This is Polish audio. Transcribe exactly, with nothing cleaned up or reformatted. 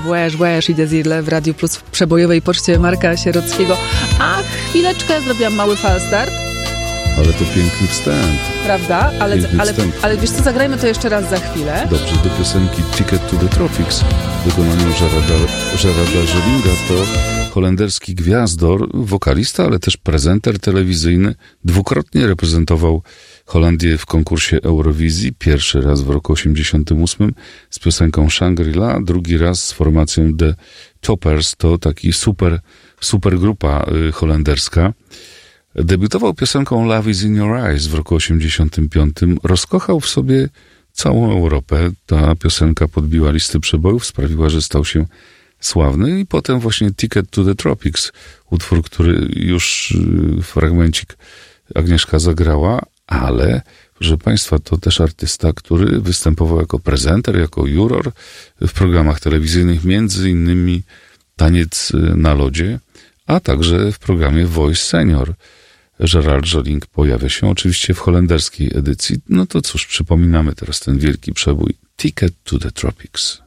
Włeż, Włeż i Desirle w Radiu Plus w przebojowej poczcie Marka Sierockiego. A chwileczkę zrobiłam mały falstart. Ale to piękny wstęp. Prawda? Ale, ale, wstęp. ale wiesz co, zagrajmy to jeszcze raz za chwilę. Dobrze, do piosenki Ticket to the Tropics w wykonaniu Gerarda, Gerarda Jolinga to holenderski gwiazdor, wokalista, ale też prezenter telewizyjny. Dwukrotnie reprezentował Holandię w konkursie Eurowizji. Pierwszy raz w roku osiemdziesiątym ósmym z piosenką Shangri-La, drugi raz z formacją The Toppers. To taki super, super grupa y, holenderska. Debiutował piosenką Love is in your eyes w roku osiemdziesiątym piątym. Rozkochał w sobie całą Europę. Ta piosenka podbiła listy przebojów, sprawiła, że stał się sławny i potem właśnie Ticket to the Tropics, utwór, który już fragmencik Agnieszka zagrała, ale proszę Państwa, to też artysta, który występował jako prezenter, jako juror w programach telewizyjnych, między innymi Taniec na lodzie, a także w programie Voice Senior. Gerard Joling pojawia się oczywiście w holenderskiej edycji. No to cóż, przypominamy teraz ten wielki przebój Ticket to the Tropics.